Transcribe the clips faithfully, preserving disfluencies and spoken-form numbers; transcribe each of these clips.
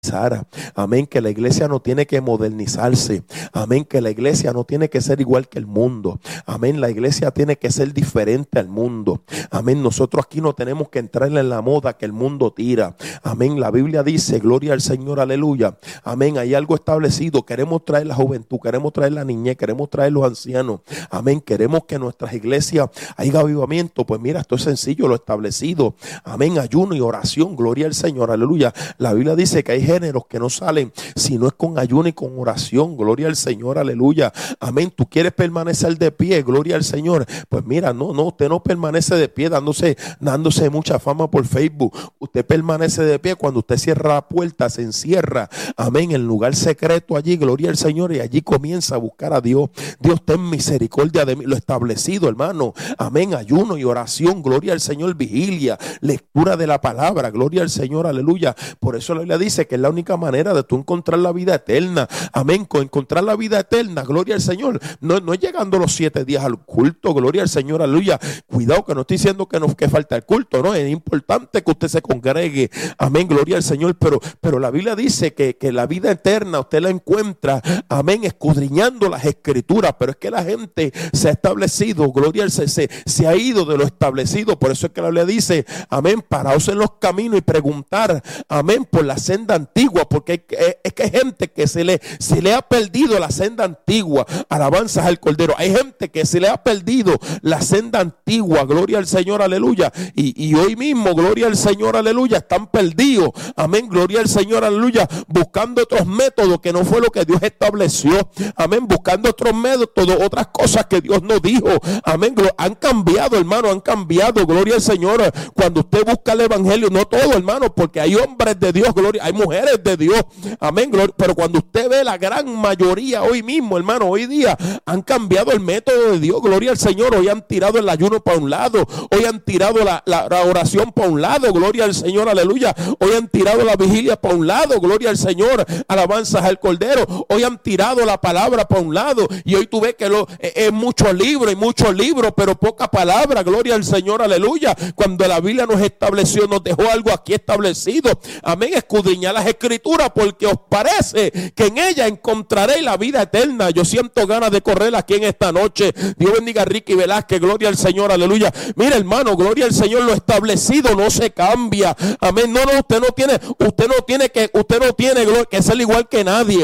Amén, que la iglesia no tiene que modernizarse. Amén, que la iglesia no tiene que ser igual que el mundo. Amén, la iglesia tiene que ser diferente al mundo. Amén, nosotros aquí no tenemos que entrar en la moda que el mundo tira. Amén, la Biblia dice, gloria al Señor, aleluya. Amén, hay algo establecido. Queremos traer la juventud, queremos traer la niñez, queremos traer los ancianos. Amén, queremos que en nuestras iglesias haya avivamiento. Pues mira, esto es sencillo, lo establecido. Amén, ayuno y oración, gloria al Señor, aleluya. La Biblia dice que hay géneros que no salen si no es con ayuno y con oración, gloria al Señor, aleluya. Amén, tú quieres permanecer de pie, gloria al Señor. Pues mira, no, no, usted no permanece de pie dándose, dándose mucha fama por Facebook. Usted permanece de pie cuando usted cierra la puerta, se encierra, amén, en lugar secreto allí, gloria al Señor, y allí comienza a buscar a Dios. Dios, ten misericordia de mí, lo establecido, hermano. Amén, ayuno y oración, gloria al Señor, vigilia, lectura de la palabra, gloria al Señor, aleluya. Por eso la Biblia dice que es la única manera de tú encontrar la vida eterna. Amén, con encontrar la vida eterna, gloria al Señor. No, no es llegando los siete días al culto, gloria al Señor, aleluya. Cuidado que no estoy diciendo que nos que falta el culto, no, es importante que usted se congregue. Amén, gloria al Señor, pero, pero la Biblia dice que, que la vida eterna usted la encuentra, amén, escudriñando las escrituras, pero es que la gente se ha establecido, gloria al Señor, se, se ha ido de lo establecido. Por eso es que la Biblia dice, amén, paraos en los caminos y preguntar, amén, por la senda antigua, porque es que hay gente que se le, se le ha perdido la senda antigua. Alabanzas al Cordero. Hay gente que se le ha perdido la senda antigua, gloria al Señor, aleluya. Y, y hoy mismo, gloria al Señor, aleluya, están perdidos, amén, gloria al Señor, aleluya, buscando otros métodos que no fue lo que Dios estableció, amén, buscando otros métodos, otras cosas que Dios nos dijo, amén. Han cambiado, hermano, han cambiado, gloria al Señor. Cuando usted busca el evangelio, no todo, hermano, porque hay hombres de Dios, gloria, hay mujeres de Dios, amén, gloria, pero cuando usted ve la gran mayoría hoy mismo, hermano, hoy día han cambiado el método de Dios, gloria al Señor. Hoy han tirado el ayuno para un lado, hoy han tirado la, la, la oración para un lado, gloria al Señor, aleluya. Hoy han tirado la vigilia para un lado, gloria al Señor, alabanzas al Cordero. Hoy han tirado la palabra para un lado, y hoy tú ves que lo, es, es mucho libro y muchos libros, pero poca palabra, gloria al Señor, aleluya. Cuando la Biblia nos estableció, nos dejó algo aquí establecido, amén, escudriñar las escrituras, porque os parece que en ella encontraréis la vida eterna. Yo siento ganas de correr aquí en esta noche. Dios bendiga a Ricky Velázquez, gloria al Señor, aleluya. Mira, hermano, gloria al Señor, lo establecido no se cambia, amén. No, no, usted no tiene, usted no tiene que, usted no tiene que ser igual que nadie.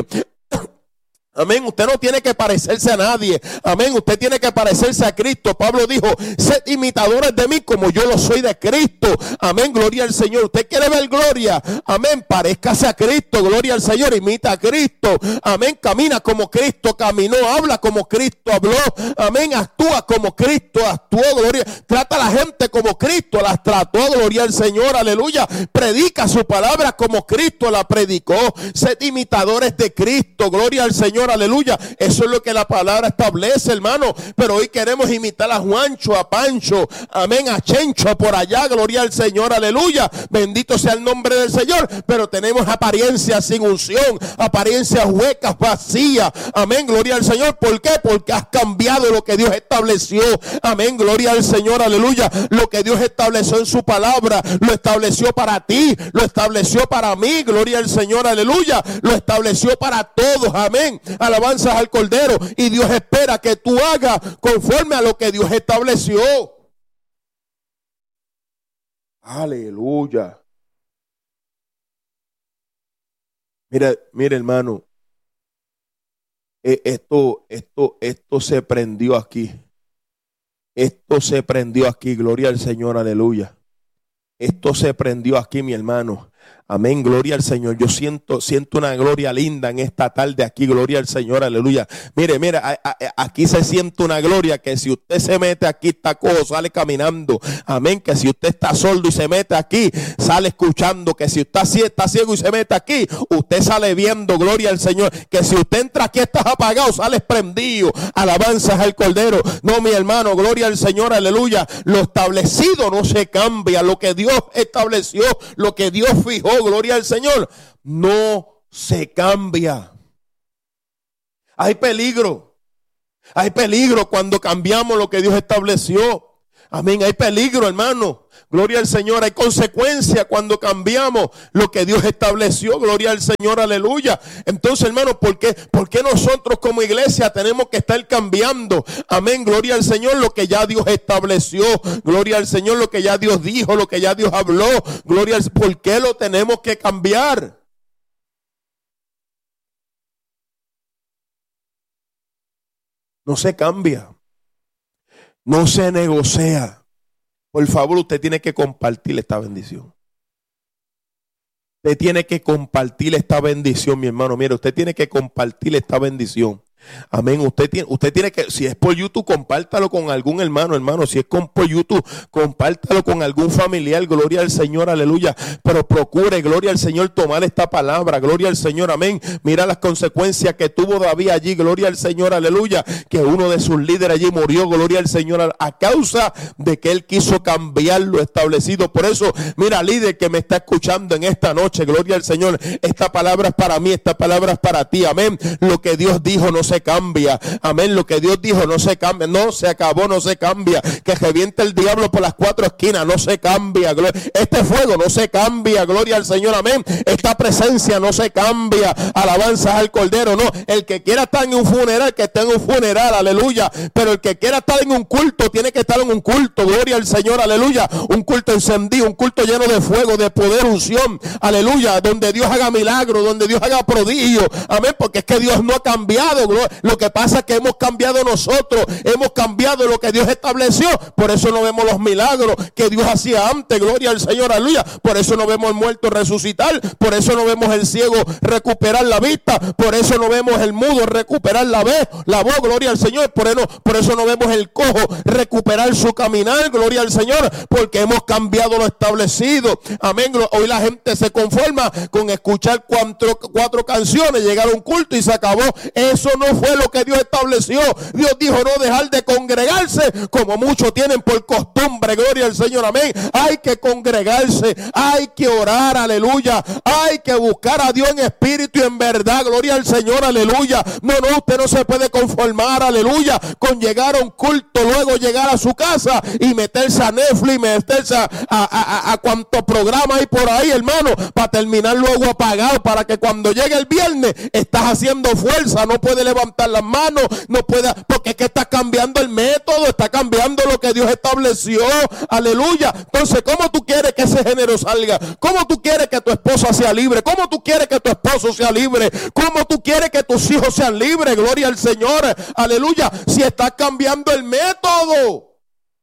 Amén, usted no tiene que parecerse a nadie. Amén, usted tiene que parecerse a Cristo. Pablo dijo, sed imitadores de mí como yo lo soy de Cristo. Amén, gloria al Señor. Usted quiere ver gloria, amén, parezcase a Cristo, gloria al Señor, imita a Cristo. Amén, camina como Cristo caminó, habla como Cristo habló. Amén, actúa como Cristo actuó, gloria. Trata a la gente como Cristo las trató, gloria al Señor, aleluya. Predica su palabra como Cristo la predicó. Sed imitadores de Cristo, gloria al Señor, aleluya. Eso es lo que la palabra establece, hermano. Pero hoy queremos imitar a Juancho, a Pancho, amén, a Chencho por allá, gloria al Señor, aleluya. Bendito sea el nombre del Señor. Pero tenemos apariencias sin unción, apariencias huecas, vacías, amén, gloria al Señor. ¿Por qué? Porque has cambiado lo que Dios estableció, amén, gloria al Señor, aleluya. Lo que Dios estableció en su palabra, lo estableció para ti, lo estableció para mí, gloria al Señor, aleluya. Lo estableció para todos, amén. Alabanzas al Cordero. Y Dios espera que tú hagas conforme a lo que Dios estableció. Aleluya. Mira, mira, hermano. Esto, esto, esto se prendió aquí. Esto se prendió aquí. Gloria al Señor, aleluya. Esto se prendió aquí, mi hermano. Amén, gloria al Señor. Yo siento, siento una gloria linda en esta tarde aquí, gloria al Señor, aleluya. Mire, mire, a, a, aquí se siente una gloria que si usted se mete aquí está cojo, sale caminando. Amén, que si usted está sordo y se mete aquí, sale escuchando. Que si usted está ciego y se mete aquí, usted sale viendo, gloria al Señor. Que si usted entra aquí estás apagado, sales prendido. Alabanzas al Cordero. No, mi hermano, gloria al Señor, aleluya. Lo establecido no se cambia. Lo que Dios estableció, lo que Dios fijó, gloria al Señor, no se cambia. Hay peligro. Hay peligro cuando cambiamos lo que Dios estableció. Amén, hay peligro, hermano. Gloria al Señor, hay consecuencias cuando cambiamos lo que Dios estableció. Gloria al Señor, aleluya. Entonces, hermano, ¿por qué? ¿Por qué nosotros como iglesia tenemos que estar cambiando? Amén, gloria al Señor, lo que ya Dios estableció. Gloria al Señor, lo que ya Dios dijo, lo que ya Dios habló. Gloria al Señor, ¿por qué lo tenemos que cambiar? No se cambia, no se negocia. Por favor, usted tiene que compartir esta bendición. Usted tiene que compartir esta bendición, mi hermano. Mire, usted tiene que compartir esta bendición. Amén. Usted tiene, usted tiene que, si es por YouTube, compártalo con algún hermano, hermano. Si es con, por YouTube, compártalo con algún familiar. Gloria al Señor, aleluya. Pero procure, gloria al Señor, tomar esta palabra. Gloria al Señor, amén. Mira las consecuencias que tuvo David allí. Gloria al Señor, aleluya. Que uno de sus líderes allí murió, gloria al Señor, a causa de que él quiso cambiar lo establecido. Por eso, mira, líder que me está escuchando en esta noche, gloria al Señor. Esta palabra es para mí, esta palabra es para ti, amén. Lo que Dios dijo no se cambia, amén, lo que Dios dijo no se cambia, no se acabó, no se cambia, que reviente el diablo por las cuatro esquinas, no se cambia, este fuego no se cambia, gloria al Señor, amén, esta presencia no se cambia, alabanzas al Cordero, no, el que quiera estar en un funeral, que esté en un funeral, aleluya, pero el que quiera estar en un culto, tiene que estar en un culto, gloria al Señor, aleluya, un culto encendido, un culto lleno de fuego, de poder, unción, aleluya, donde Dios haga milagros, donde Dios haga prodigio, amén, porque es que Dios no ha cambiado. Lo que pasa es que hemos cambiado nosotros, hemos cambiado lo que Dios estableció, por eso no vemos los milagros que Dios hacía antes, gloria al Señor, aleluya, por eso no vemos el muerto resucitar, por eso no vemos el ciego recuperar la vista, por eso no vemos el mudo recuperar la voz, la voz, gloria al Señor, por eso, por eso no vemos el cojo recuperar su caminar, gloria al Señor, porque hemos cambiado lo establecido, amén. Hoy la gente se conforma con escuchar cuatro, cuatro canciones, llegar a un culto y se acabó. Eso no fue lo que Dios estableció. Dios dijo no dejar de congregarse como muchos tienen por costumbre, gloria al Señor, amén. Hay que congregarse, hay que orar, aleluya, hay que buscar a Dios en espíritu y en verdad, gloria al Señor, aleluya. No, no, usted no se puede conformar, aleluya, con llegar a un culto, luego llegar a su casa y meterse a Netflix, meterse a, a, a, a cuanto programa hay por ahí, hermano, para terminar luego apagado, para que cuando llegue el viernes estás haciendo fuerza, no puede levantar las manos, no puede, porque es que está cambiando el método, está cambiando lo que Dios estableció, aleluya. Entonces, ¿cómo tú quieres que ese género salga? ¿Cómo tú quieres que tu esposa sea libre? ¿Cómo tú quieres que tu esposo sea libre? ¿Cómo tú quieres que tus hijos sean libres? Gloria al Señor, aleluya, si estás cambiando el método,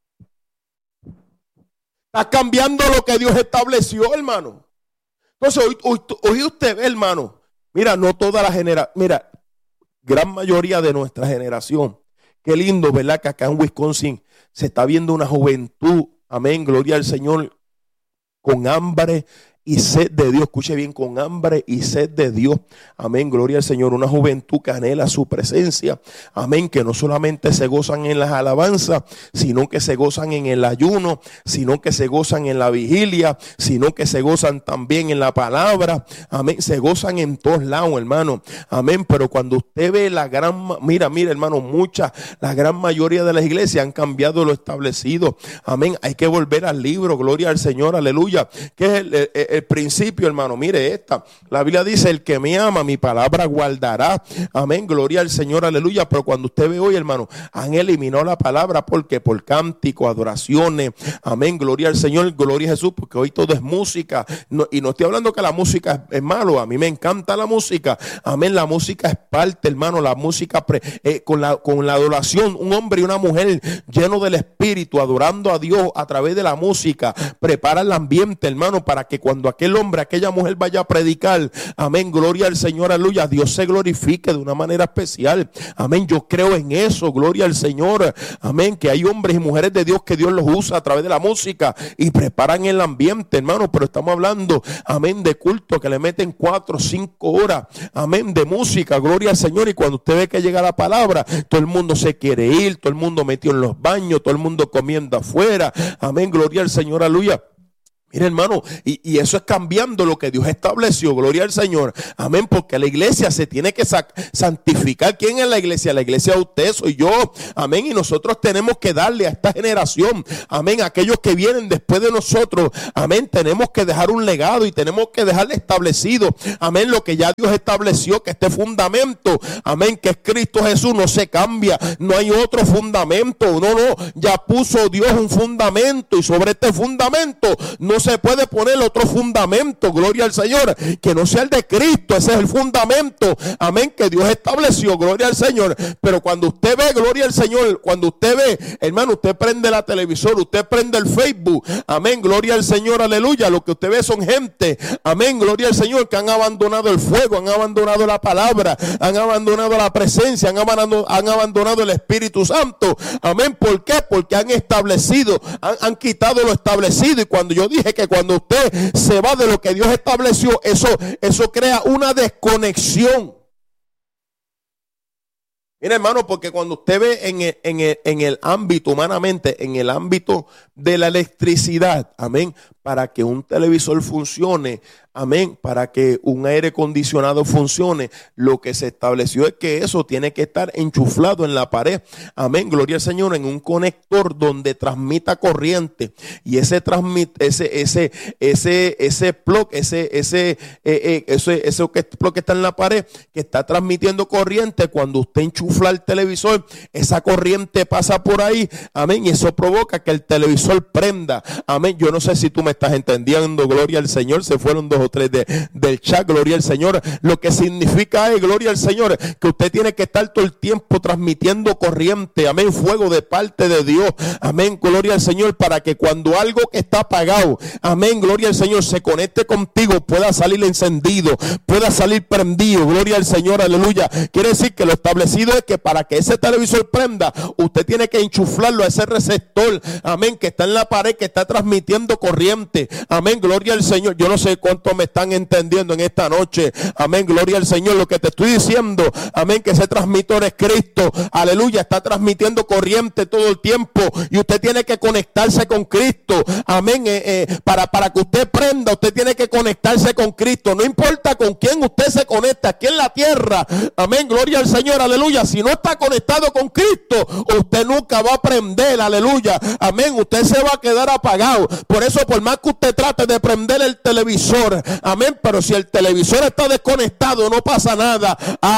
estás cambiando lo que Dios estableció, hermano. Entonces, hoy, hoy, hoy usted ve, hermano, mira, no toda la generación, mira, gran mayoría de nuestra generación. Qué lindo, ¿verdad? Que acá en Wisconsin se está viendo una juventud, amén, gloria al Señor, con hambre y sed de Dios. Escuche bien, con hambre y sed de Dios. Amén, gloria al Señor. Una juventud que anhela su presencia. Amén, que no solamente se gozan en las alabanzas, sino que se gozan en el ayuno, sino que se gozan en la vigilia, sino que se gozan también en la palabra. Amén, se gozan en todos lados, hermano. Amén, pero cuando usted ve la gran, mira, mira, hermano, muchas, la gran mayoría de las iglesias han cambiado lo establecido. Amén, hay que volver al libro, gloria al Señor, aleluya. Que es el, el, el El principio, hermano, mire esta. La Biblia dice, el que me ama, mi palabra guardará. Amén, gloria al Señor, aleluya. Pero cuando usted ve hoy, hermano, han eliminado la palabra, porque por cántico, adoraciones, amén, gloria al Señor, gloria a Jesús, porque hoy todo es música. No, y no estoy hablando que la música es, es malo, a mí me encanta la música. Amén, la música es parte, hermano, la música pre, eh, con, la, con la adoración, un hombre y una mujer lleno del Espíritu, adorando a Dios a través de la música, prepara el ambiente, hermano, para que cuando aquel hombre, aquella mujer vaya a predicar, amén, gloria al Señor, aleluya, Dios se glorifique de una manera especial, amén, yo creo en eso, gloria al Señor, amén, que hay hombres y mujeres de Dios que Dios los usa a través de la música y preparan el ambiente, hermano, pero estamos hablando, amén, de culto que le meten cuatro o cinco horas, amén, de música, gloria al Señor, y cuando usted ve que llega la palabra, todo el mundo se quiere ir, todo el mundo metido en los baños, todo el mundo comiendo afuera, amén, gloria al Señor, aleluya. Mira, hermano, y, y eso es cambiando lo que Dios estableció, gloria al Señor, amén, porque la iglesia se tiene que santificar. ¿Quién es la iglesia? La iglesia usted, soy yo, amén, y nosotros tenemos que darle a esta generación, amén, a aquellos que vienen después de nosotros, amén, tenemos que dejar un legado y tenemos que dejarle establecido, amén, lo que ya Dios estableció, que este fundamento, amén, que es Cristo Jesús, no se cambia, no hay otro fundamento, no, no, ya puso Dios un fundamento y sobre este fundamento no se puede poner otro fundamento, gloria al Señor, que no sea el de Cristo. Ese es el fundamento, amén, que Dios estableció, gloria al Señor. Pero cuando usted ve, gloria al Señor, cuando usted ve, hermano, usted prende la televisor, usted prende el Facebook, amén, gloria al Señor, aleluya, lo que usted ve son gente, amén, gloria al Señor, que han abandonado el fuego, han abandonado la palabra, han abandonado la presencia, han abandonado, han abandonado el Espíritu Santo, amén. ¿Por qué? Porque han establecido, han, han quitado lo establecido. Y cuando yo dije que cuando usted se va de lo que Dios estableció, eso, eso crea una desconexión. Mira, hermano, porque cuando usted ve en el, en el, en el ámbito humanamente, en el ámbito de la electricidad, amén, para que un televisor funcione, amén, para que un aire acondicionado funcione, lo que se estableció es que eso tiene que estar enchuflado en la pared, amén, gloria al Señor, en un conector donde transmita corriente, y ese transmite, ese, ese, ese, ese plug, ese, ese, eh, eh, ese, ese plug que está en la pared, que está transmitiendo corriente, cuando usted enchufa el televisor, esa corriente pasa por ahí, amén, y eso provoca que el televisor prenda, amén. Yo no sé si tú me estás entendiendo, gloria al Señor, se fueron dos o tres de, del chat, gloria al Señor. Lo que significa es, gloria al Señor, que usted tiene que estar todo el tiempo transmitiendo corriente, amén, fuego de parte de Dios, amén, gloria al Señor, para que cuando algo que está apagado, amén, gloria al Señor, se conecte contigo, pueda salir encendido, pueda salir prendido, gloria al Señor, aleluya. Quiere decir que lo establecido es que para que ese televisor prenda, usted tiene que enchuflarlo a ese receptor, amén, que está en la pared, que está transmitiendo corriente, amén, gloria al Señor. Yo no sé cuánto me están entendiendo en esta noche, amén, gloria al Señor. Lo que te estoy diciendo, amén, que ese transmisor es Cristo, aleluya, está transmitiendo corriente todo el tiempo y usted tiene que conectarse con Cristo, amén, eh, eh, para, para que usted prenda, usted tiene que conectarse con Cristo, no importa con quién usted se conecta aquí en la tierra, amén, gloria al Señor, aleluya. Si no está conectado con Cristo, usted nunca va a prender, aleluya, amén, usted se va a quedar apagado. Por eso, por más que usted trate de prender el televisor, amén, pero si el televisor está desconectado, no pasa nada,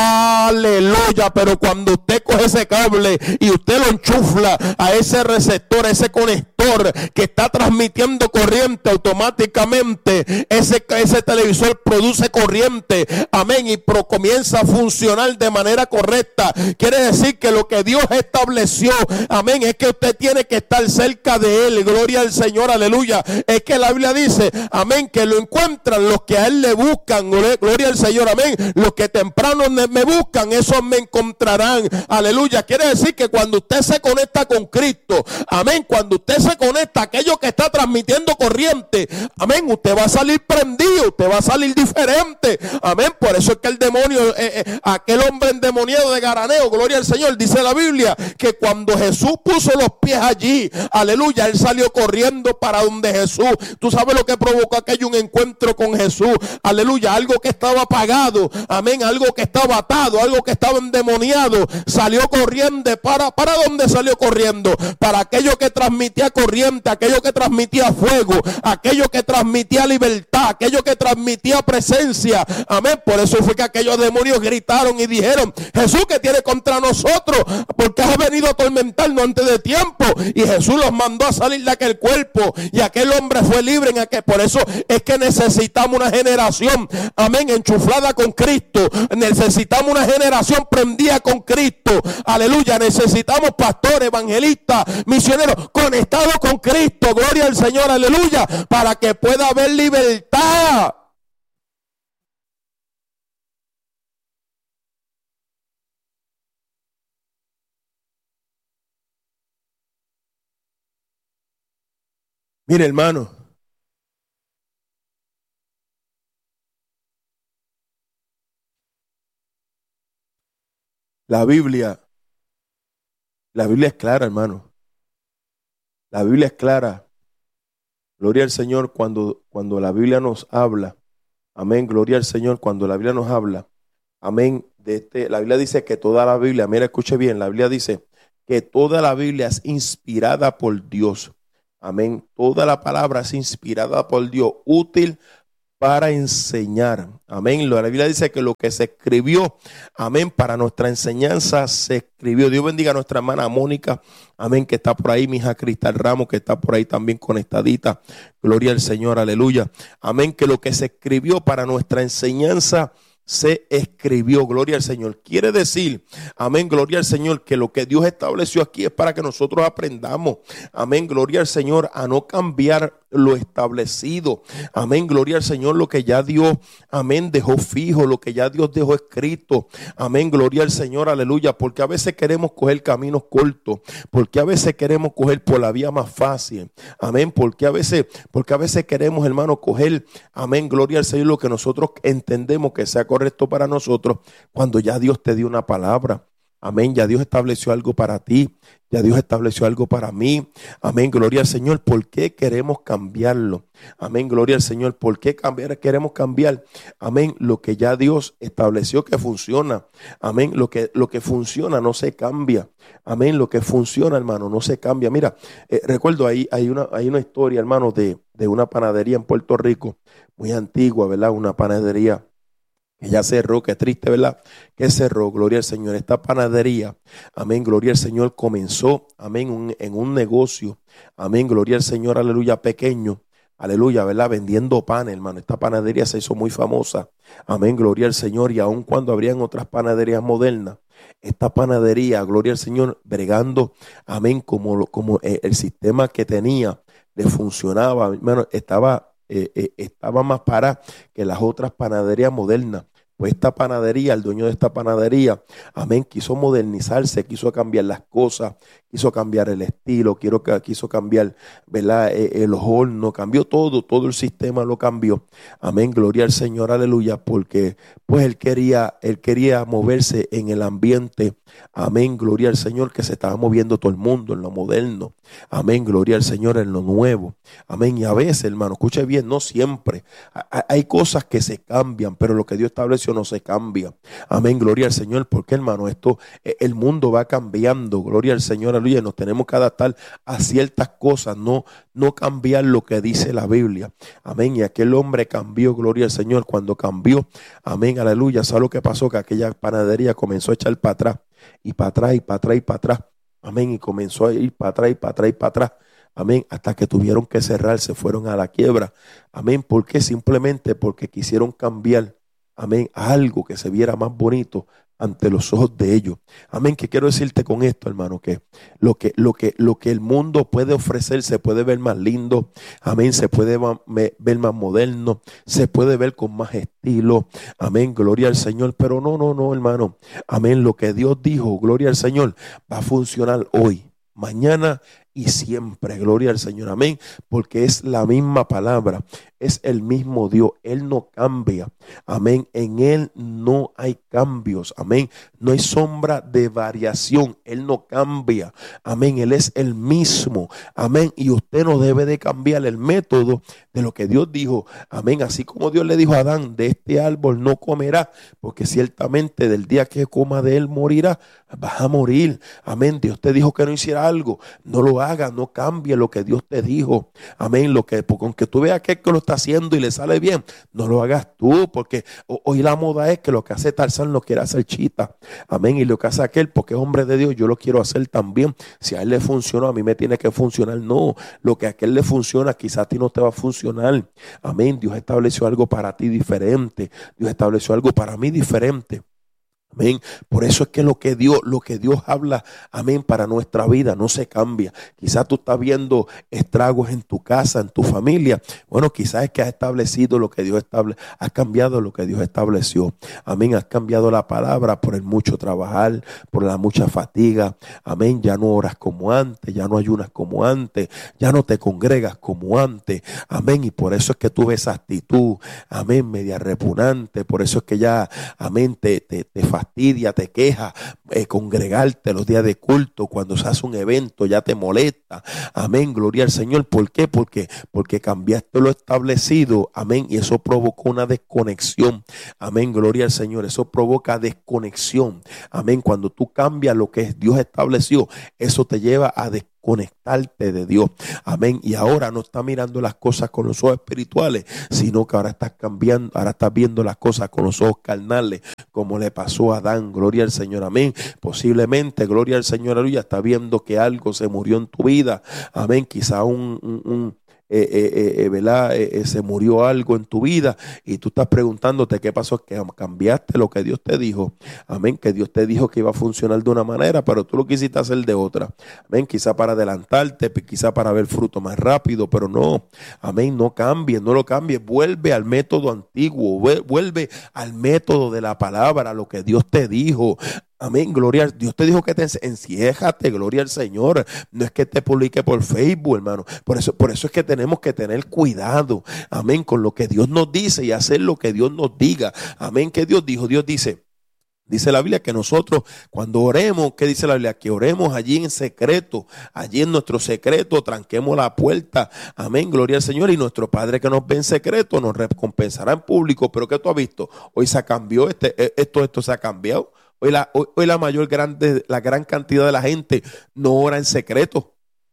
aleluya. Pero cuando usted coge ese cable y usted lo enchufla a ese receptor, a ese conector que está transmitiendo corriente, automáticamente ese, ese televisor produce corriente, amén, y pro, comienza a funcionar de manera correcta. Quiere decir que lo que Dios estableció, amén, es que usted tiene que estar cerca de Él, gloria al Señor, aleluya. Es que la Biblia dice, amén, que lo encuentran los que a Él le buscan, gloria al Señor, amén. Los que temprano me buscan, esos me encontrarán, aleluya. Quiere decir que cuando usted se conecta con Cristo, amén, cuando usted se conecta a aquello que está transmitiendo corriente, amén, usted va a salir prendido, usted va a salir diferente, amén. Por eso es que el demonio, eh, eh, aquel hombre endemoniado de Garaneo, gloria al Señor, dice la Biblia que cuando Jesús puso los pies allí, aleluya, él salió corriendo para donde Jesús. Tú sabes lo que provocó aquello, un encuentro con Jesús, aleluya. Algo que estaba apagado, amén, algo que estaba atado, algo que estaba endemoniado, salió corriendo. ¿Para, para dónde salió corriendo? Para aquello que transmitía corriente, aquello que transmitía fuego, aquello que transmitía libertad, aquello que transmitía presencia, amén. Por eso fue que aquellos demonios gritaron y dijeron: Jesús, ¿qué tiene contra nosotros? Porque has venido a atormentarnos antes de tiempo. Y Jesús los mandó a salir de aquel cuerpo y aquel hombre fue libre en aquel. Por eso es que necesitamos una generación, amén, enchuflada con Cristo. Necesitamos una generación prendida con Cristo, aleluya. Necesitamos pastores, evangelistas, misioneros conectados con Cristo, gloria al Señor, aleluya, para que pueda haber libertad. Mire, hermano, la Biblia, la Biblia es clara, hermano. La Biblia es clara. Gloria al Señor cuando, cuando la Biblia nos habla. Amén, gloria al Señor cuando la Biblia nos habla. Amén. De este, la Biblia dice que toda la Biblia, mira, escuche bien, la Biblia dice que toda la Biblia es inspirada por Dios. Amén. Toda la palabra es inspirada por Dios, útil para enseñar. Amén. La Biblia dice que lo que se escribió, amén, para nuestra enseñanza se escribió. Dios bendiga a nuestra hermana Mónica, amén, que está por ahí, mi hija Cristal Ramos, que está por ahí también conectadita. Gloria al Señor, aleluya. Amén, que lo que se escribió para nuestra enseñanza se escribió, gloria al Señor. Quiere decir, amén, gloria al Señor, que lo que Dios estableció aquí es para que nosotros aprendamos, amén, gloria al Señor, a no cambiar lo establecido, amén, gloria al Señor, lo que ya Dios, amén, dejó fijo, lo que ya Dios dejó escrito, amén, gloria al Señor, aleluya, porque a veces queremos coger caminos cortos, porque a veces queremos coger por la vía más fácil, amén, porque a veces, porque a veces queremos, hermano, coger, amén, gloria al Señor, lo que nosotros entendemos que sea correcto para nosotros, cuando ya Dios te dio una palabra. Amén, ya Dios estableció algo para ti, ya Dios estableció algo para mí. Amén, gloria al Señor. ¿Por qué queremos cambiarlo? Amén, gloria al Señor. ¿Por qué cambiar? Queremos cambiar, amén, lo que ya Dios estableció que funciona. Amén, lo que, lo que funciona no se cambia. Amén, lo que funciona, hermano, no se cambia. Mira, eh, recuerdo ahí hay una, hay una historia, hermano, de, de una panadería en Puerto Rico, muy antigua, ¿verdad? Una panadería que ya cerró, qué triste, ¿verdad? Que cerró, gloria al Señor. Esta panadería, amén, gloria al Señor, comenzó, amén, un, en un negocio, amén, gloria al Señor, aleluya, pequeño, aleluya, ¿verdad? Vendiendo pan, hermano. Esta panadería se hizo muy famosa, amén, gloria al Señor, y aun cuando habrían otras panaderías modernas, esta panadería, gloria al Señor, bregando, amén, como, como el sistema que tenía, le funcionaba, hermano, estaba... Eh, eh, estaba más para que las otras panaderías modernas. Pues esta panadería, el dueño de esta panadería, amén, quiso modernizarse, quiso cambiar las cosas, quiso cambiar el estilo, quiso, quiso cambiar, ¿verdad? Eh, eh, los hornos, cambió todo, todo el sistema lo cambió. Amén, gloria al Señor, aleluya, porque pues él quería, él quería moverse en el ambiente, amén, gloria al Señor, que se estaba moviendo todo el mundo en lo moderno. Amén, gloria al Señor, en lo nuevo. Amén, y a veces, hermano, escuche bien, no siempre. Hay cosas que se cambian, pero lo que Dios estableció no se cambia. Amén, gloria al Señor, porque, hermano, esto, el mundo va cambiando, gloria al Señor, aleluya, nos tenemos que adaptar a ciertas cosas, no, no cambiar lo que dice la Biblia. Amén, y aquel hombre cambió, gloria al Señor, cuando cambió, amén, aleluya, ¿sabe lo que pasó? Que aquella panadería comenzó a echar para atrás, y para atrás, y para atrás, y para atrás. Amén, y comenzó a ir para atrás, y para atrás, y para atrás. Amén, hasta que tuvieron que cerrar, se fueron a la quiebra. Amén, ¿por qué? Simplemente porque quisieron cambiar, amén, a algo que se viera más bonito ante los ojos de ellos. Amén, que quiero decirte con esto, hermano, que lo que, lo que, lo que el mundo puede ofrecer se puede ver más lindo, amén, se puede ver más moderno, se puede ver con más estilo, amén, gloria al Señor, pero no, no, no, hermano, amén, lo que Dios dijo, gloria al Señor, va a funcionar hoy, mañana y siempre, gloria al Señor, amén, porque es la misma palabra, es el mismo Dios, Él no cambia, amén, en Él no hay cambios, amén, no hay sombra de variación, Él no cambia, amén, Él es el mismo, amén, y usted no debe de cambiar el método de lo que Dios dijo, amén, así como Dios le dijo a Adán, de este árbol no comerá, porque ciertamente del día que coma de él morirá, vas a morir, amén, Dios te dijo que no hiciera algo, no lo haga, no cambie lo que Dios te dijo, amén, lo que, porque aunque tú veas que aquel que lo está haciendo y le sale bien, no lo hagas tú, porque hoy la moda es que lo que hace Tarzán lo quiere hacer Chita, amén, y lo que hace aquel, porque es hombre de Dios, yo lo quiero hacer también, si a él le funcionó, a mí me tiene que funcionar, no, lo que a aquel le funciona, quizás a ti no te va a funcionar, amén, Dios estableció algo para ti diferente, Dios estableció algo para mí diferente. Amén. Por eso es que lo que Dios, lo que Dios habla, amén, para nuestra vida no se cambia. Quizás tú estás viendo estragos en tu casa, en tu familia. Bueno, quizás es que has establecido lo que Dios establece, has cambiado lo que Dios estableció. Amén. Has cambiado la palabra por el mucho trabajar, por la mucha fatiga. Amén. Ya no oras como antes, ya no ayunas como antes, ya no te congregas como antes. Amén. Y por eso es que tú ves esa actitud, amén, media repugnante. Por eso es que ya, amén, te, te, te fastidia. fastidia, te queja, eh, congregarte los días de culto, cuando se hace un evento ya te molesta. Amén, gloria al Señor. ¿Por qué? Porque, porque cambiaste lo establecido. Amén, y eso provocó una desconexión. Amén, gloria al Señor. Eso provoca desconexión. Amén, cuando tú cambias lo que Dios estableció, eso te lleva a desconectarte. Conectarte de Dios. Amén. Y ahora no estás mirando las cosas con los ojos espirituales, sino que ahora estás cambiando, ahora estás viendo las cosas con los ojos carnales, como le pasó a Adán. Gloria al Señor. Amén. Posiblemente, gloria al Señor, aleluya, estás viendo que algo se murió en tu vida. Amén. Quizá un, un, un Eh, eh, eh, ¿verdad? Eh, eh, se murió algo en tu vida y tú estás preguntándote qué pasó, que cambiaste lo que Dios te dijo. Amén, que Dios te dijo que iba a funcionar de una manera, pero tú lo quisiste hacer de otra. Amén, quizá para adelantarte, quizá para ver fruto más rápido, pero no. Amén, no cambies, no lo cambies, vuelve al método antiguo, vuelve al método de la palabra, a lo que Dios te dijo. Amén, gloria a Dios. Te dijo que te enciéjate, gloria al Señor. No es que te publique por Facebook, hermano. Por eso, por eso es que tenemos que tener cuidado, amén, con lo que Dios nos dice y hacer lo que Dios nos diga. Amén, que Dios dijo, Dios dice. Dice la Biblia que nosotros cuando oremos, ¿qué dice la Biblia? Que oremos allí en secreto, allí en nuestro secreto, tranquemos la puerta. Amén, gloria al Señor. Y nuestro Padre que nos ve en secreto nos recompensará en público. Pero ¿qué tú has visto? Hoy se cambió, este, esto, esto se ha cambiado. Hoy la, hoy, hoy la mayor grande, la gran cantidad de la gente no ora en secreto.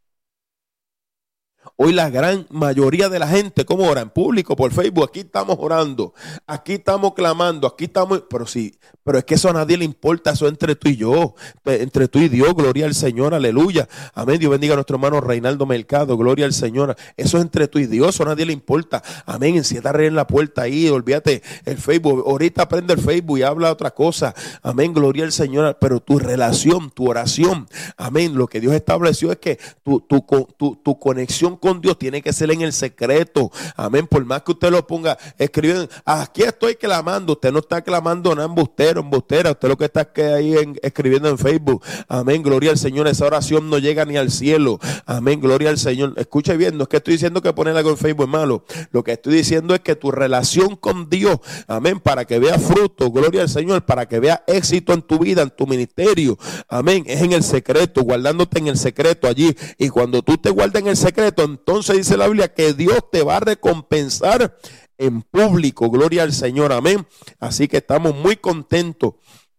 Hoy la gran mayoría de la gente, ¿cómo ora? En público, por Facebook. Aquí estamos orando, aquí estamos clamando, aquí estamos, pero sí, pero es que eso a nadie le importa, eso entre tú y yo, entre tú y Dios, gloria al Señor, aleluya. Amén, Dios bendiga a nuestro hermano Reinaldo Mercado, gloria al Señor. Eso es entre tú y Dios, eso a nadie le importa. Amén, enciérrate en la puerta ahí, olvídate el Facebook, ahorita prende el Facebook y habla otra cosa. Amén, gloria al Señor, pero tu relación, tu oración, amén, lo que Dios estableció es que tu, tu, tu, tu conexión con Dios tiene que ser en el secreto. Amén. Por más que usted lo ponga, escriben, aquí estoy clamando. Usted no está clamando nada embustero, embustera. Usted lo que está ahí en, escribiendo en Facebook. Amén. Gloria al Señor. Esa oración no llega ni al cielo. Amén. Gloria al Señor. Escuche bien, no es que estoy diciendo que poner algo en Facebook es malo. Lo que estoy diciendo es que tu relación con Dios, amén, para que vea fruto, gloria al Señor, para que vea éxito en tu vida, en tu ministerio. Amén. Es en el secreto, guardándote en el secreto allí. Y cuando tú te guardas en el secreto, entonces dice la Biblia que Dios te va a recompensar en público, gloria al Señor, amén. Así que estamos muy contentos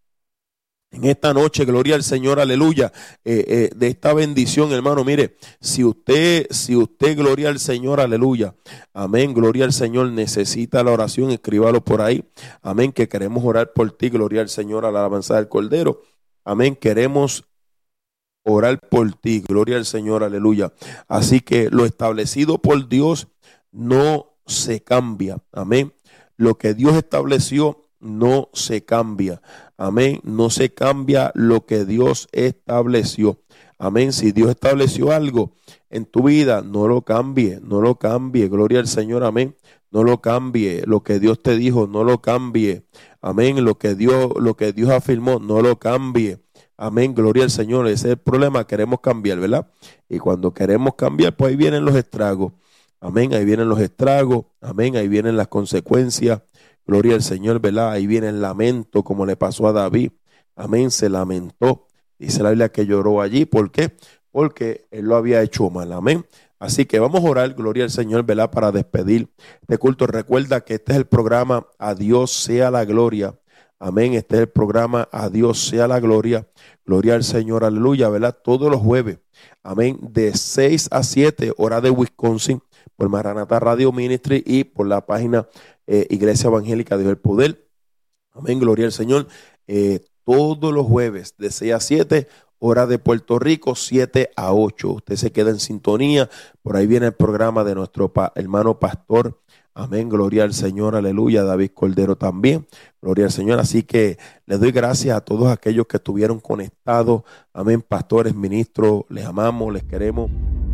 en esta noche, gloria al Señor, aleluya, eh, eh, de esta bendición, hermano. Mire, si usted, si usted, gloria al Señor, aleluya, amén, gloria al Señor, necesita la oración, escríbalo por ahí, amén, que queremos orar por ti, gloria al Señor, a la alabanza del Cordero, amén, queremos orar por ti, gloria al Señor, aleluya. Así que lo establecido por Dios no se cambia, amén. Lo que Dios estableció no se cambia, amén. No se cambia lo que Dios estableció, amén. Si Dios estableció algo en tu vida, no lo cambie, no lo cambie, gloria al Señor, amén. No lo cambie, lo que Dios te dijo, no lo cambie, amén. Lo que Dios, lo que Dios afirmó, no lo cambie. Amén, gloria al Señor. Ese es el problema, queremos cambiar, ¿verdad? Y cuando queremos cambiar, pues ahí vienen los estragos. Amén, ahí vienen los estragos. Amén, ahí vienen las consecuencias. Gloria al Señor, ¿verdad? Ahí viene el lamento, como le pasó a David. Amén, se lamentó. Dice la Biblia que lloró allí. ¿Por qué? Porque él lo había hecho mal. Amén. Así que vamos a orar, gloria al Señor, ¿verdad? Para despedir este culto. Recuerda que este es el programa A Dios sea la gloria. Amén, este es el programa A Dios sea la gloria, gloria al Señor, aleluya, ¿verdad? Todos los jueves, amén, de seis a siete, hora de Wisconsin, por Maranatha Radio Ministry y por la página eh, Iglesia Evangélica de Dios el Poder, amén, gloria al Señor, eh, todos los jueves de seis a siete, hora de Puerto Rico, siete a ocho, usted se queda en sintonía, por ahí viene el programa de nuestro pa- hermano pastor, amén, gloria al Señor, aleluya, David Cordero también, gloria al Señor. Así que les doy gracias a todos aquellos que estuvieron conectados, amén, pastores, ministros, les amamos, les queremos.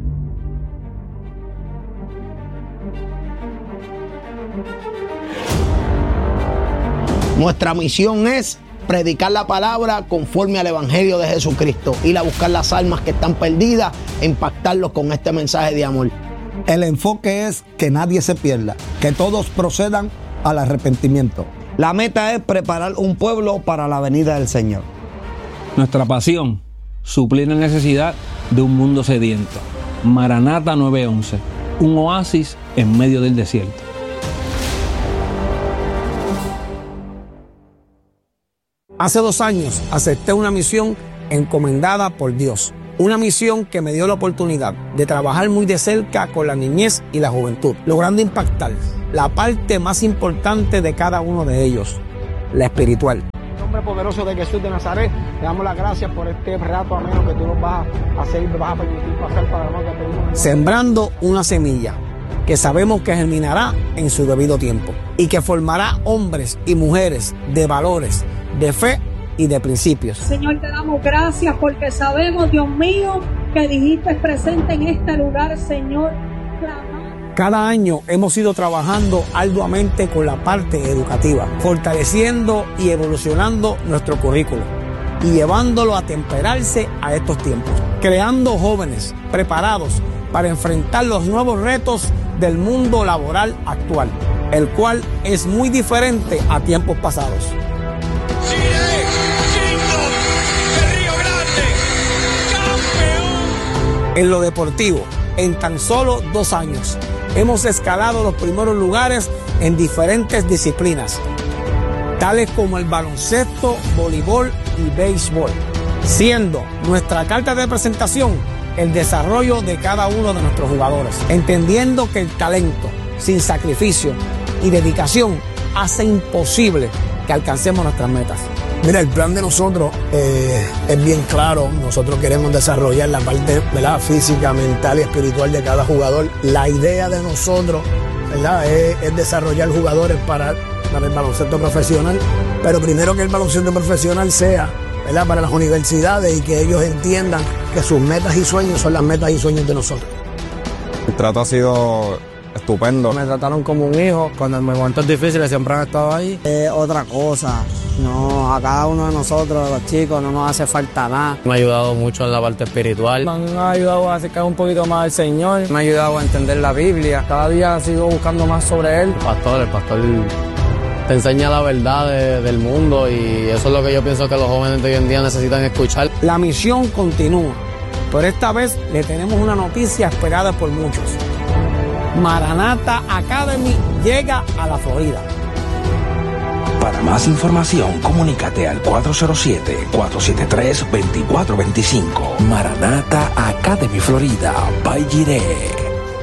Nuestra misión es predicar la palabra conforme al Evangelio de Jesucristo, ir a buscar las almas que están perdidas e impactarlos con este mensaje de amor. El enfoque es que nadie se pierda, que todos procedan al arrepentimiento. La meta es preparar un pueblo para la venida del Señor. Nuestra pasión, suplir la necesidad de un mundo sediento. Maranata nueve once, un oasis en medio del desierto. Hace dos años acepté una misión encomendada por Dios. Una misión que me dio la oportunidad de trabajar muy de cerca con la niñez y la juventud, logrando impactar la parte más importante de cada uno de ellos, la espiritual. En nombre poderoso de Jesús de Nazaret, te damos las gracias por este rato ameno que tú nos vas a hacer y nos vas a permitir pasar para la que pedimos. Sembrando una semilla que sabemos que germinará en su debido tiempo y que formará hombres y mujeres de valores, de fe y de principios. Señor, te damos gracias porque sabemos, Dios mío, que dijiste presente en este lugar, Señor. Clamar. Cada año hemos ido trabajando arduamente con la parte educativa, fortaleciendo y evolucionando nuestro currículo y llevándolo a temperarse a estos tiempos, creando jóvenes preparados para enfrentar los nuevos retos del mundo laboral actual, el cual es muy diferente a tiempos pasados. En lo deportivo, en tan solo dos años, hemos escalado los primeros lugares en diferentes disciplinas, tales como el baloncesto, voleibol y béisbol, siendo nuestra carta de presentación el desarrollo de cada uno de nuestros jugadores, entendiendo que el talento, sin sacrificio y dedicación, hace imposible que alcancemos nuestras metas. Mira, el plan de nosotros eh, es bien claro. Nosotros queremos desarrollar la parte, ¿verdad?, física, mental y espiritual de cada jugador. La idea de nosotros, ¿verdad?, es, es desarrollar jugadores para, para el baloncesto profesional, pero primero que el baloncesto profesional sea, ¿verdad?, para las universidades y que ellos entiendan que sus metas y sueños son las metas y sueños de nosotros. El trato ha sido estupendo. Me trataron como un hijo. Cuando en momentos difíciles siempre han estado ahí. Es otra cosa. No, a cada uno de nosotros, los chicos, no nos hace falta nada. Me ha ayudado mucho en la parte espiritual. Me han ayudado a acercar un poquito más al Señor. Me ha ayudado a entender la Biblia. Cada día sigo buscando más sobre Él. El pastor, el pastor te enseña la verdad de, del mundo y eso es lo que yo pienso que los jóvenes de hoy en día necesitan escuchar. La misión continúa, pero esta vez le tenemos una noticia esperada por muchos. Maranata Academy llega a la Florida. Para más información, comunícate al cuatro cero siete, cuatro siete tres, dos cuatro dos cinco. Maranata Academy Florida, by Jireh.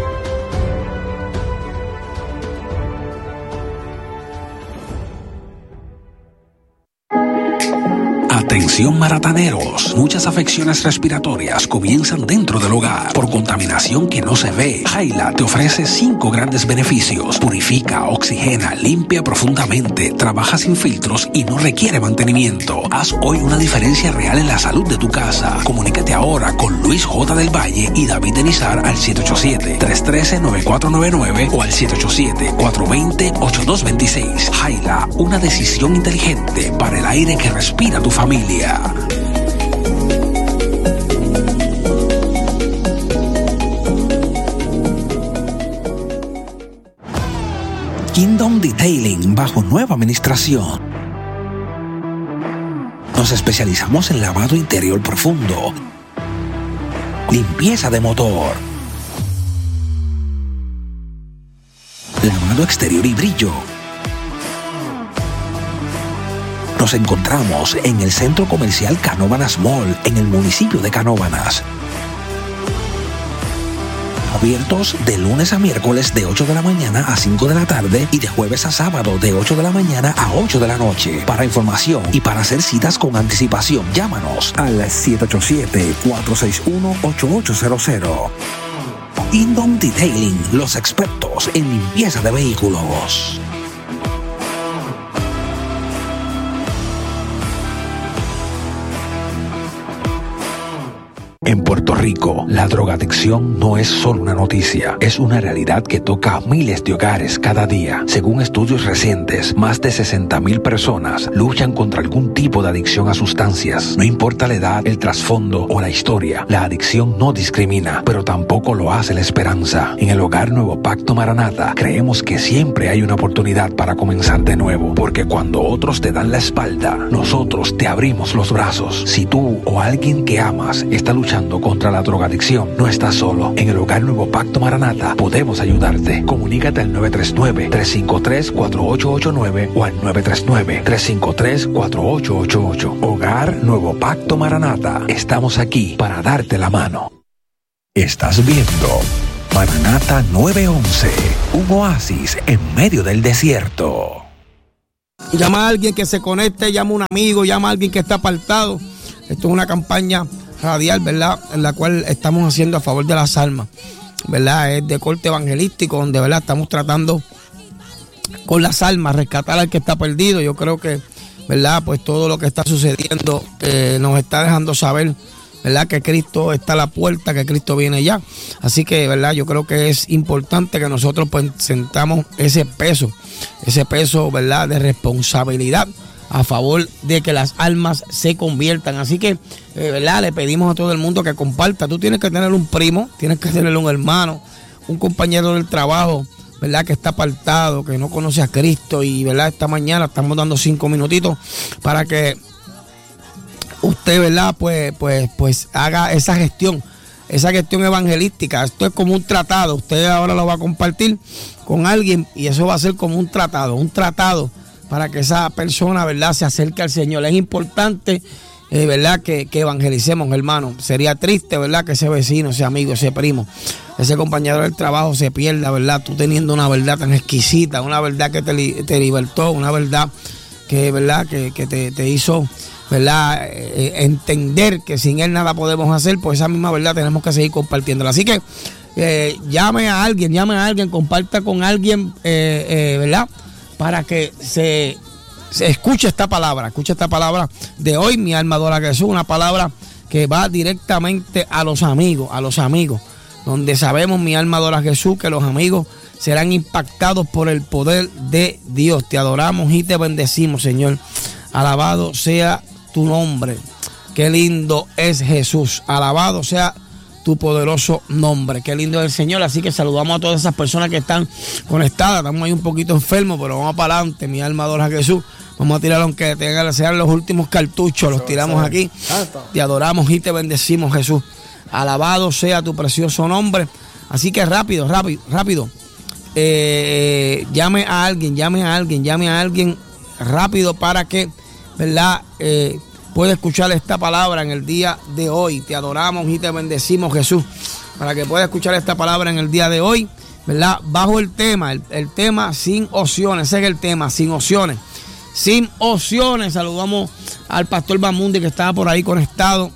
Atención marataneros, muchas afecciones respiratorias comienzan dentro del hogar por contaminación que no se ve. Jaila te ofrece cinco grandes beneficios: purifica, oxigena, limpia profundamente, trabaja sin filtros y no requiere mantenimiento. Haz hoy una diferencia real en la salud de tu casa. Comunícate ahora con Luis J. del Valle y David Denizar al siete ocho siete, tres uno tres, nueve cuatro nueve nueve o al siete ocho siete, cuatro dos cero, ocho dos dos seis. Jaila, una decisión inteligente para el aire que respira tu familia. Kingdom Detailing bajo nueva administración. Nos especializamos en lavado interior profundo, limpieza de motor, lavado exterior y brillo. Nos encontramos en el Centro Comercial Canóvanas Mall, en el municipio de Canóvanas. Abiertos de lunes a miércoles de ocho de la mañana a cinco de la tarde y de jueves a sábado de ocho de la mañana a ocho de la noche. Para información y para hacer citas con anticipación, llámanos al siete ocho siete, cuatro seis uno, ocho ocho cero cero. Kingdom Detailing, los expertos en limpieza de vehículos. En Puerto Rico, la drogadicción no es solo una noticia, es una realidad que toca a miles de hogares cada día. Según estudios recientes, más de sesenta mil personas luchan contra algún tipo de adicción a sustancias. No importa la edad, el trasfondo o la historia, la adicción no discrimina, pero tampoco lo hace la esperanza. En el Hogar Nuevo Pacto Maranata, creemos que siempre hay una oportunidad para comenzar de nuevo, porque cuando otros te dan la espalda, nosotros te abrimos los brazos. Si tú o alguien que amas está luchando contra la drogadicción, no estás solo. En el Hogar Nuevo Pacto Maranata podemos ayudarte. Comunícate al nueve tres nueve, tres cinco tres, cuatro ocho ocho nueve o al nueve tres nueve, tres cinco tres, cuatro ocho ocho ocho. Hogar Nuevo Pacto Maranata. Estamos aquí para darte la mano. Estás viendo Maranata nueve once, un oasis en medio del desierto. Llama a alguien que se conecte, llama a un amigo, llama a alguien que está apartado. Esto es una campaña radial, ¿verdad?, en la cual estamos haciendo a favor de las almas, ¿verdad? Es de corte evangelístico, donde, ¿verdad?, estamos tratando con las almas, rescatar al que está perdido. Yo creo que, ¿verdad?, pues todo lo que está sucediendo eh, nos está dejando saber, ¿verdad?, que Cristo está a la puerta, que Cristo viene ya. Así que, ¿verdad?, yo creo que es importante que nosotros pues sentamos ese peso, ese peso, ¿verdad?, de responsabilidad a favor de que las almas se conviertan. Así que, eh, ¿verdad?, le pedimos a todo el mundo que comparta. Tú tienes que tener un primo, tienes que tener un hermano, un compañero del trabajo, ¿verdad?, que está apartado, que no conoce a Cristo. Y, ¿verdad?, esta mañana estamos dando cinco minutitos para que usted, ¿verdad?, pues, pues, pues haga esa gestión, esa gestión evangelística. Esto es como un tratado. Usted ahora lo va a compartir con alguien y eso va a ser como un tratado, un tratado para que esa persona, ¿verdad?, se acerque al Señor. Es importante, eh, ¿verdad?, que, que evangelicemos, hermano. Sería triste, ¿verdad?, que ese vecino, ese amigo, ese primo, ese compañero del trabajo se pierda, ¿verdad?, tú teniendo una verdad tan exquisita, una verdad que te, te libertó, una verdad que, ¿verdad?, que, que te, te hizo, ¿verdad?, eh, entender que sin Él nada podemos hacer. Pues esa misma verdad tenemos que seguir compartiéndola. Así que eh, llame a alguien, llame a alguien, comparta con alguien, eh, eh, ¿verdad?, para que se, se escuche esta palabra, escuche esta palabra de hoy, mi alma adora a Jesús, una palabra que va directamente a los amigos, a los amigos, donde sabemos, mi alma adora a Jesús, que los amigos serán impactados por el poder de Dios. Te adoramos y te bendecimos, Señor. Alabado sea tu nombre. Qué lindo es Jesús. Alabado sea tu poderoso nombre. Qué lindo es el Señor. Así que saludamos a todas esas personas que están conectadas. Estamos ahí un poquito enfermos, pero vamos para adelante. Mi alma adora a Jesús. Vamos a tirar aunque tengan, sean los últimos cartuchos. Los tiramos aquí. Te adoramos y te bendecimos, Jesús. Alabado sea tu precioso nombre. Así que rápido, rápido, rápido. Eh, llame a alguien, llame a alguien, llame a alguien rápido para que, ¿verdad?, Eh, puede escuchar esta palabra en el día de hoy. Te adoramos y te bendecimos, Jesús, para que pueda escuchar esta palabra en el día de hoy, ¿verdad? Bajo el tema, el, el tema sin opciones. Ese es el tema, sin opciones. Sin opciones. Saludamos al pastor Bamundi, que estaba por ahí conectado,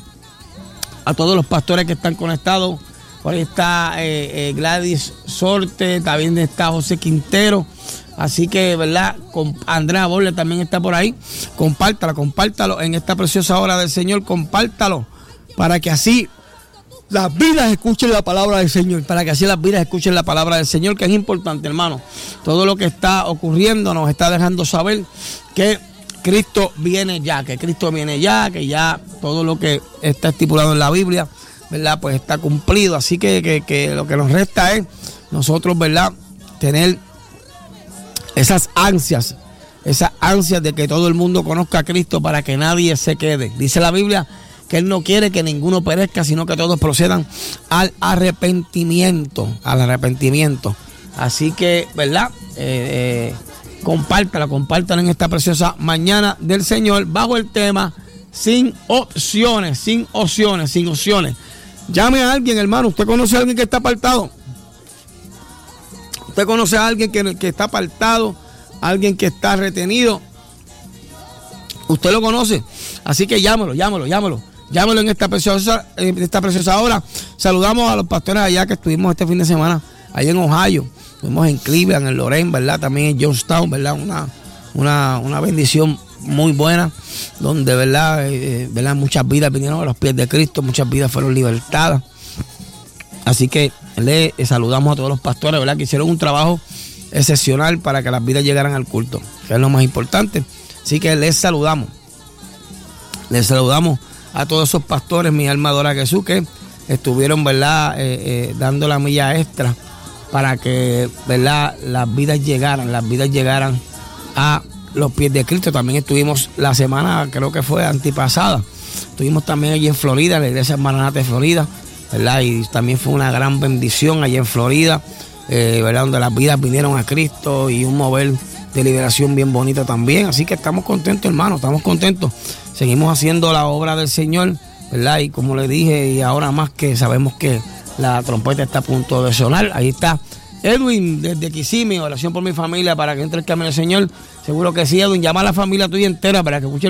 a todos los pastores que están conectados. Por ahí está eh, eh, Gladys Sorte, también está José Quintero. Así que, ¿verdad?, con Andrea Borle también está por ahí. Compártalo, compártalo en esta preciosa hora del Señor. Compártalo para que así las vidas escuchen la palabra del Señor. Para que así las vidas escuchen la palabra del Señor, que es importante, hermano. Todo lo que está ocurriendo nos está dejando saber que Cristo viene ya, que Cristo viene ya, que ya todo lo que está estipulado en la Biblia, ¿verdad?, pues está cumplido. Así que, que, que lo que nos resta es nosotros, ¿verdad?, tener esas ansias, esas ansias de que todo el mundo conozca a Cristo para que nadie se quede. Dice la Biblia que Él no quiere que ninguno perezca, sino que todos procedan al arrepentimiento, al arrepentimiento. Así que, ¿verdad?, eh, eh, compártala, compártala en esta preciosa mañana del Señor, bajo el tema sin opciones, sin opciones, sin opciones. Llame a alguien, hermano. ¿Usted conoce a alguien que está apartado? ¿Usted conoce a alguien que, que está apartado? ¿Alguien que está retenido? ¿Usted lo conoce? Así que llámalo, llámalo, llámalo. Llámalo en esta preciosa, en esta preciosa hora. Saludamos a los pastores allá que estuvimos este fin de semana, allá en Ohio. Estuvimos en Cleveland, en Lorain, ¿verdad? También en Johnstown, ¿verdad? Una, una, una bendición muy buena, donde verdad, eh, verdad muchas vidas vinieron a los pies de Cristo, muchas vidas fueron libertadas. Así que le saludamos a todos los pastores, verdad, que hicieron un trabajo excepcional para que las vidas llegaran al culto, que es lo más importante. Así que les saludamos. Les saludamos a todos esos pastores, mi alma adora a Jesús, que estuvieron, verdad, eh, eh, dando la milla extra para que, verdad, las vidas llegaran, las vidas llegaran a los pies de Cristo. También estuvimos la semana, creo que fue antipasada, estuvimos también allí en Florida, en la iglesia Maranata de Florida, ¿verdad? Y también fue una gran bendición allí en Florida, eh, ¿verdad? Donde las vidas vinieron a Cristo y un mover de liberación bien bonito también. Así que estamos contentos, hermanos, estamos contentos. Seguimos haciendo la obra del Señor, ¿verdad? Y como le dije, y ahora más que sabemos que la trompeta está a punto de sonar. Ahí está Edwin desde Kissimmee, oración por mi familia para que entre el camino del Señor. Seguro que sí, Edwin, llama a la familia tuya entera para que escuche